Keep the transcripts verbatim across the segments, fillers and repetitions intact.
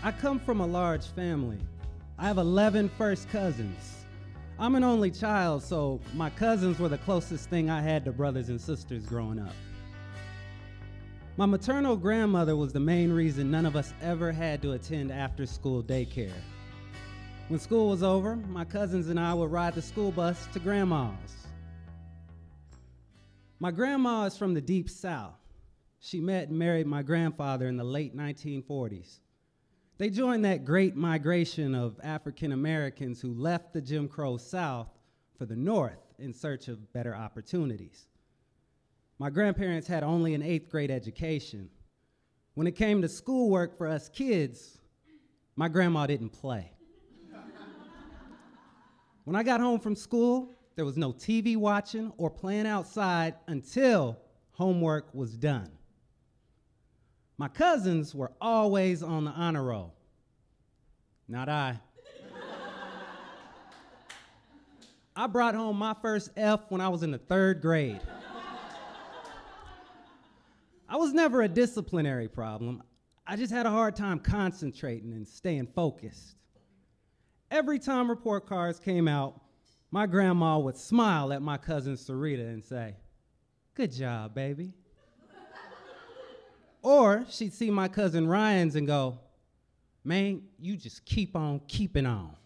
I come from a large family. I have eleven first cousins. I'm an only child, so my cousins were the closest thing I had to brothers and sisters growing up. My maternal grandmother was the main reason none of us ever had to attend after-school daycare. When school was over, my cousins and I would ride the school bus to Grandma's. My grandma is from the Deep South. She met and married my grandfather in the late nineteen forties. They joined that great migration of African Americans who left the Jim Crow South for the North in search of better opportunities. My grandparents had only an eighth grade education. When it came to schoolwork for us kids, my grandma didn't play. When I got home from school, there was no T V watching or playing outside until homework was done. My cousins were always on the honor roll. Not I. I brought home my first F when I was in the third grade. I was never a disciplinary problem. I just had a hard time concentrating and staying focused. Every time report cards came out, my grandma would smile at my cousin Sarita and say, "Good job, baby." Or she'd see my cousin Ryan's and go, "Man, you just keep on keeping on."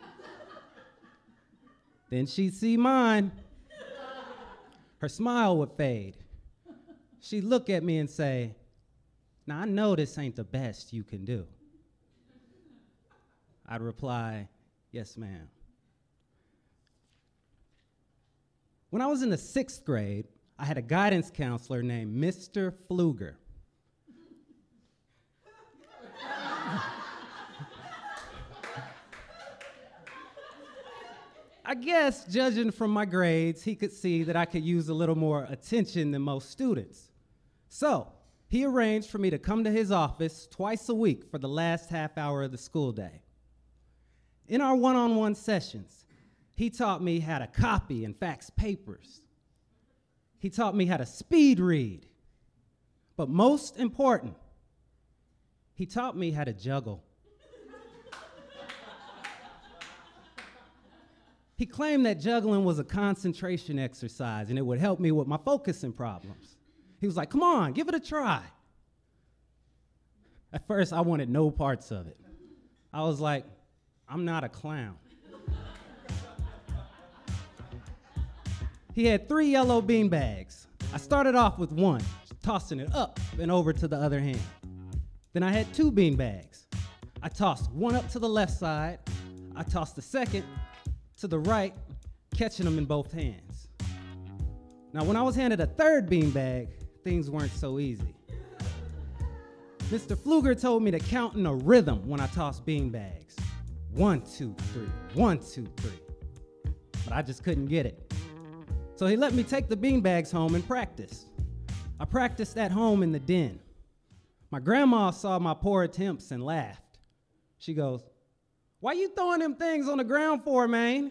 Then she'd see mine. Her smile would fade. She'd look at me and say, "Now I know this ain't the best you can do." I'd reply, "Yes, ma'am." When I was in the sixth grade, I had a guidance counselor named Mister Pfluger. I guess, judging from my grades, he could see that I could use a little more attention than most students. So, he arranged for me to come to his office twice a week for the last half hour of the school day. In our one-on-one sessions, he taught me how to copy and fax papers. He taught me how to speed read. But most important, he taught me how to juggle. He claimed that juggling was a concentration exercise and it would help me with my focusing problems. He was like, "Come on, give it a try." At first, I wanted no parts of it. I was like, "I'm not a clown." He had three yellow bean bags. I started off with one, tossing it up and over to the other hand. Then I had two bean bags. I tossed one up to the left side. I tossed the second to the right, catching them in both hands. Now, when I was handed a third beanbag, things weren't so easy. Mister Pfluger told me to count in a rhythm when I tossed beanbags. One, two, three, one, two, three. But I just couldn't get it. So he let me take the beanbags home and practice. I practiced at home in the den. My grandma saw my poor attempts and laughed. She goes, "Why you throwing them things on the ground for, man?"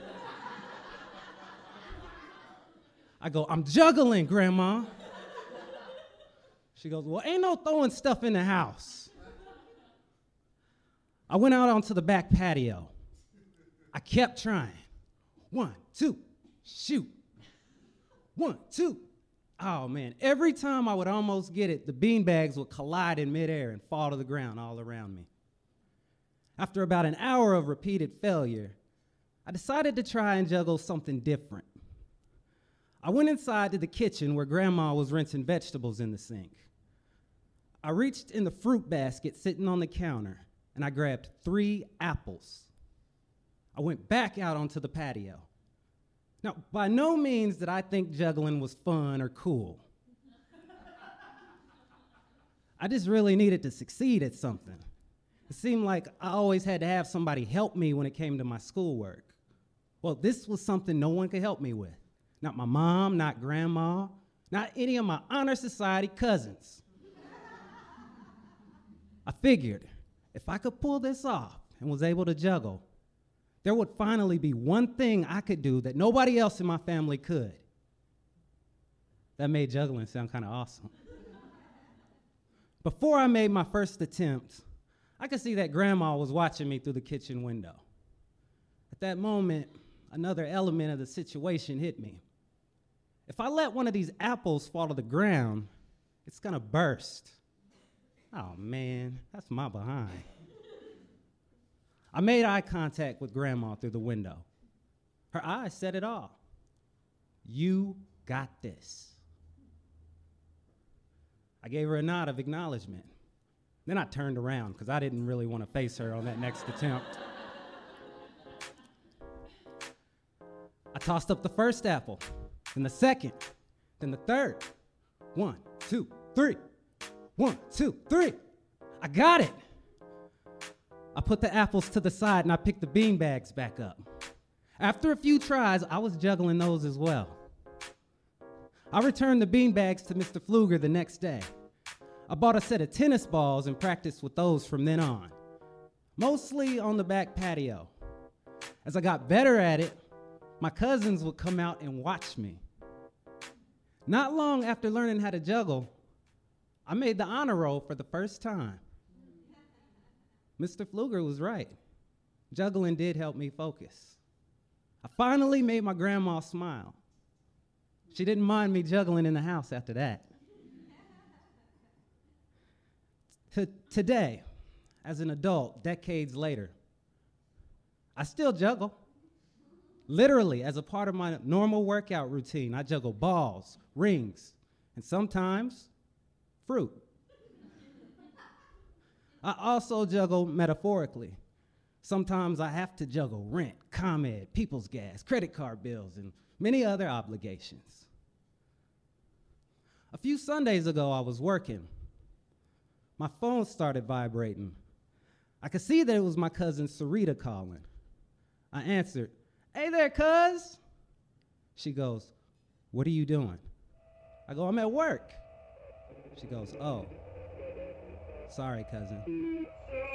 I go, "I'm juggling, Grandma." She goes, "Well, ain't no throwing stuff in the house." I went out onto the back patio. I kept trying. One, two, shoot. One, two. Oh, man. Every time I would almost get it, the beanbags would collide in midair and fall to the ground all around me. After about an hour of repeated failure, I decided to try and juggle something different. I went inside to the kitchen where Grandma was rinsing vegetables in the sink. I reached in the fruit basket sitting on the counter, and I grabbed three apples. I went back out onto the patio. Now, by no means did I think juggling was fun or cool. I just really needed to succeed at something. It seemed like I always had to have somebody help me when it came to my schoolwork. Well, this was something no one could help me with. Not my mom, not Grandma, not any of my honor society cousins. I figured if I could pull this off and was able to juggle, there would finally be one thing I could do that nobody else in my family could. That made juggling sound kind of awesome. Before I made my first attempt, I could see that grandma was watching me through the kitchen window. At that moment, another element of the situation hit me. If I let one of these apples fall to the ground, it's gonna burst. Oh man, that's my behind. I made eye contact with Grandma through the window. Her eyes said it all. You got this. I gave her a nod of acknowledgement. Then I turned around because I didn't really want to face her on that next attempt. I tossed up the first apple, then the second, then the third. One, two, three. One, two, three. I got it. I put the apples to the side and I picked the bean bags back up. After a few tries, I was juggling those as well. I returned the bean bags to Mister Pfluger the next day. I bought a set of tennis balls and practiced with those from then on, mostly on the back patio. As I got better at it, my cousins would come out and watch me. Not long after learning how to juggle, I made the honor roll for the first time. Mister Pfluger was right. Juggling did help me focus. I finally made my grandma smile. She didn't mind me juggling in the house after that. T- today, as an adult, decades later, I still juggle. Literally, as a part of my normal workout routine, I juggle balls, rings, and sometimes fruit. I also juggle metaphorically. Sometimes I have to juggle rent, ComEd, People's Gas, credit card bills, and many other obligations. A few Sundays ago, I was working. My phone started vibrating. I could see that it was my cousin Sarita calling. I answered, "Hey there, cuz." She goes, "What are you doing?" I go, "I'm at work." She goes, "Oh, sorry, cousin."